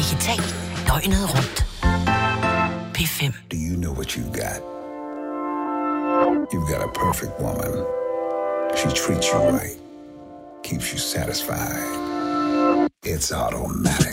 Digital. Døgnet rundt. P5. Do you know what you've got? You've got a perfect woman. She treats you right. Keeps you satisfied. It's automatic.